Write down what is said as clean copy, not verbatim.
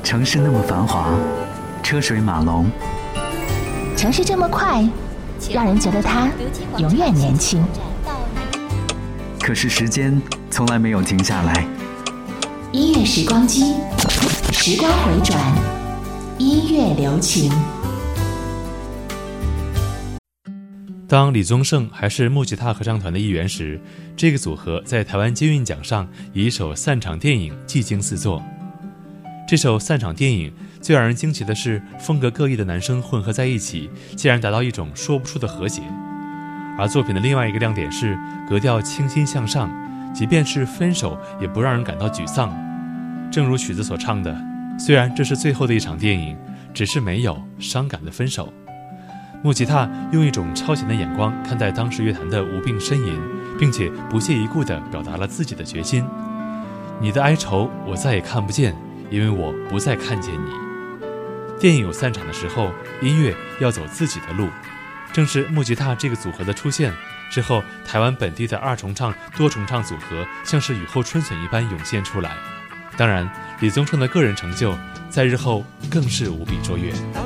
城市那么繁华，车水马龙， 城市这么快，让人觉得它永远年轻。 可是时间从来没有停下来。 音乐时光机，时光回转，音乐留情。 当李宗盛还是木吉他合唱团的一员时，这个组合在台湾金韵奖上以一首散场电影技惊四座。这首散场电影最让人惊奇的是，风格各异的男生混合在一起，竟然达到一种说不出的和谐。而作品的另外一个亮点是格调清新向上，即便是分手也不让人感到沮丧。正如曲子所唱的，虽然这是最后的一场电影，只是没有伤感的分手。木吉他用一种超前的眼光看待当时乐坛的无病呻吟，并且不屑一顾地表达了自己的决心。你的哀愁我再也看不见，因为我不再看见你。电影有散场的时候，音乐要走自己的路。正是木吉他这个组合的出现之后，台湾本地的二重唱多重唱组合像是雨后春笋一般涌现出来。当然，李宗盛的个人成就在日后更是无比卓越。